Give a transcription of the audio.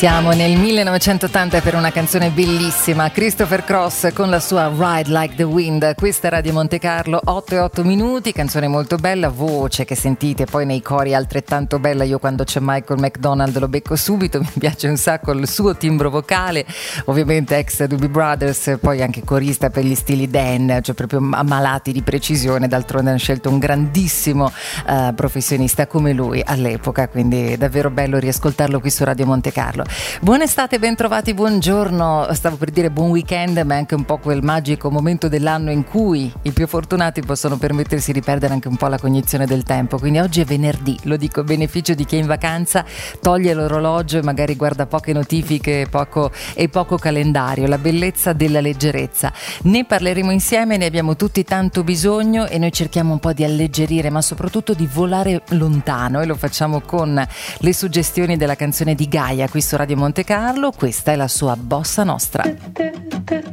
Siamo nel 1980 per una canzone bellissima, Christopher Cross con la sua Ride Like the Wind. Questa è Radio Monte Carlo, 8:08, canzone molto bella, voce che sentite poi nei cori altrettanto bella. Io quando c'è Michael McDonald lo becco subito, mi piace un sacco il suo timbro vocale, ovviamente ex Doobie Brothers, poi anche corista per gli stili Dan, cioè proprio ammalati di precisione. D'altronde hanno scelto un grandissimo professionista come lui all'epoca, quindi davvero bello riascoltarlo qui su Radio Monte Carlo. Buona estate, ben trovati, buongiorno. Stavo per dire buon weekend, ma è anche un po' quel magico momento dell'anno in cui i più fortunati possono permettersi di perdere anche un po' la cognizione del tempo. Quindi oggi è venerdì, lo dico a beneficio di chi è in vacanza, toglie l'orologio e magari guarda poche notifiche e poco calendario. La bellezza della leggerezza. Ne parleremo insieme, ne abbiamo tutti tanto bisogno e noi cerchiamo un po' di alleggerire, ma soprattutto di volare lontano, e lo facciamo con le suggestioni della canzone di Gaia qui su Radio Monte Carlo. Questa è la sua Bossa Nostra.